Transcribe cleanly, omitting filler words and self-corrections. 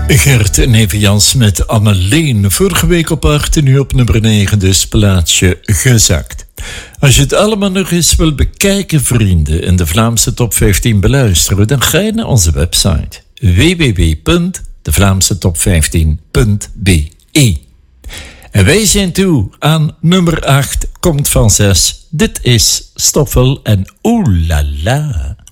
Gert Nevenjans met Anneleen. Vorige week op 8 en nu op nummer 9, dus plaatsje gezakt. Als je het allemaal nog eens wil bekijken, vrienden, en de Vlaamse top 15 beluisteren, dan ga je naar onze website www.devlaamsetop15.be. En wij zijn toe aan nummer 8, komt van 6. Dit is Stoffel en Oeh La La.